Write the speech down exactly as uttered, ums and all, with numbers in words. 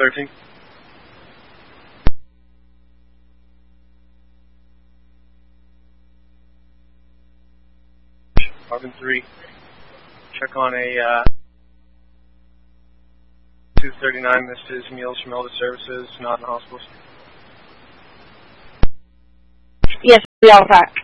thirteen. Carbon three. Check on a uh, two thirty-nine. This is Meals from Elder Services, not in hospitals. Yes, we all track.